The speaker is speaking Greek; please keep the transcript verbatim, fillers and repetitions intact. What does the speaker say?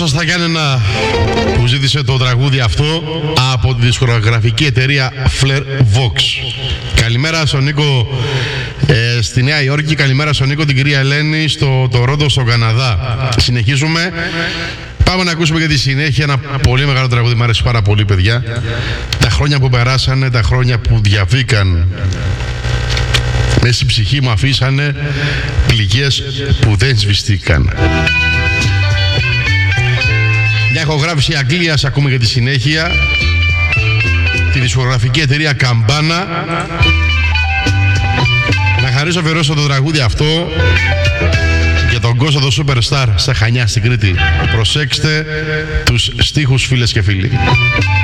Κώστας Σταγιάννενα που ζήτησε το τραγούδι αυτό από τη δισκογραφική εταιρεία Flair Vox. Καλημέρα στον Νίκο ε, στη Νέα Υόρκη, καλημέρα στον Νίκο, την κυρία Ελένη στο Τορόντο, στον Καναδά. Συνεχίζουμε. Πάμε να ακούσουμε για τη συνέχεια ένα πολύ μεγάλο τραγούδι. Μ' αρέσει πάρα πολύ, παιδιά. Τα χρόνια που περάσανε, τα χρόνια που διαβήκαν μέσα στη ψυχή μου, αφήσανε πληγές που δεν σβηστήκαν. Μια ηχογράφηση Αγγλίας ακούμε για τη συνέχεια. Τη δισκογραφική εταιρεία Καμπάνα. Να χαρίσω αφιερώσω το τραγούδι αυτό για τον Κώστα το Superstar στα Χανιά στην Κρήτη. Προσέξτε τους στίχους, φίλες και φίλοι.